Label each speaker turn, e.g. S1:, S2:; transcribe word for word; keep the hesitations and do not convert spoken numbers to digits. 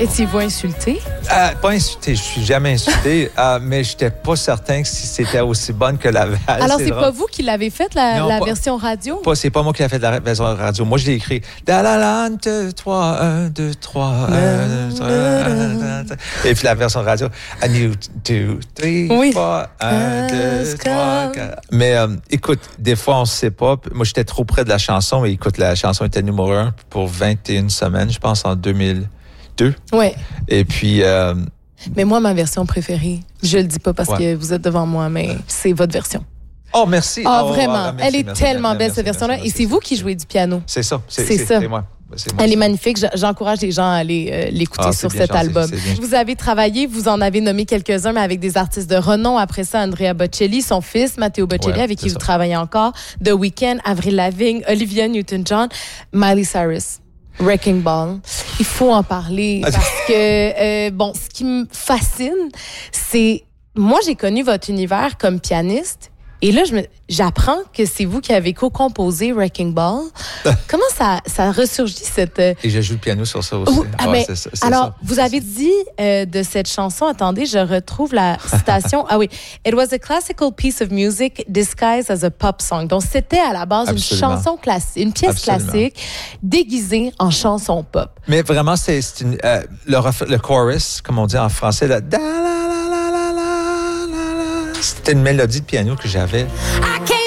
S1: Étiez-vous insulté?
S2: Euh, pas insulté, je suis jamais insulté, euh, mais j'étais pas certain que si c'était aussi bonne que Laval.
S1: Alors, c'est, c'est
S2: drôle.
S1: pas vous qui l'avez faite, la,
S2: non,
S1: la
S2: pas,
S1: version radio?
S2: Pas, c'est pas moi qui l'ai fait la version radio. Moi, je l'ai écrit. deux, trois, un, deux, trois, un, deux, trois, un, deux, et puis la version radio. A new, two, three,
S1: oui.
S2: four, un, deux, trois, quatre. Mais euh, écoute, des fois, on sait pas. Moi, j'étais trop près de la chanson, mais écoute, la chanson était numéro un pour vingt et une semaines, je pense, en deux mille deux.
S1: Ouais.
S2: Et puis... Euh,
S1: mais moi, ma version préférée, je le dis pas parce
S2: ouais.
S1: que vous êtes devant moi, mais c'est votre version.
S2: Oh, merci.
S1: Ah,
S2: oh,
S1: vraiment.
S2: Oh, merci,
S1: Elle est
S2: merci,
S1: tellement
S2: merci,
S1: belle,
S2: merci,
S1: cette version-là.
S2: merci,
S1: et
S2: merci,
S1: c'est vous
S2: merci.
S1: qui jouez du piano.
S2: C'est ça. C'est,
S1: c'est,
S2: c'est
S1: ça.
S2: C'est moi. C'est moi.
S1: Elle est magnifique. J'encourage les gens à aller euh, l'écouter
S2: ah,
S1: sur
S2: bien,
S1: cet
S2: gentil,
S1: album. Vous avez travaillé, vous en avez nommé quelques-uns, mais avec des artistes de renom. Après ça, Andrea Bocelli, son fils, Matteo Bocelli, ouais, avec qui ça. Vous travaillez encore. The Weeknd, Avril Lavigne, Olivia Newton-John, Miley Cyrus. Wrecking Ball. Il faut en parler parce que, euh, bon, ce qui me fascine, c'est... Moi, j'ai connu votre univers comme pianiste et là, je me, j'apprends que c'est vous qui avez co-composé Wrecking Ball. Comment ça, ça ressurgit cette...
S2: Et je joue le piano sur ça aussi.
S1: Oh, ah,
S2: ouais,
S1: mais,
S2: c'est ça, c'est
S1: alors,
S2: ça.
S1: vous avez dit euh, de cette chanson, attendez, je retrouve la citation. Ah oui. It was a classical piece of music disguised as a pop song. Donc, c'était à la base Absolument. une chanson classique, une pièce Absolument. classique déguisée en chanson pop.
S2: Mais vraiment, c'est, c'est une, euh, le, le chorus, comme on dit en français, là, da, la, la, la, la, la, la, c'était une mélodie de piano que j'avais.